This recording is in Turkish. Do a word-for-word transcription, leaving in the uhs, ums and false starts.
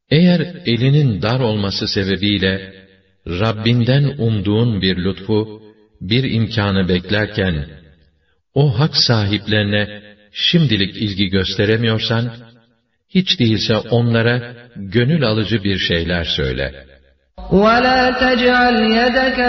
Eğer elinin dar olması sebebiyle Rabbinden umduğun bir lütfu, bir imkanı beklerken o hak sahiplerine şimdilik ilgi gösteremiyorsan, hiç değilse onlara gönül alıcı bir şeyler söyle. وَلَا تَجْعَلْ يَدَكَ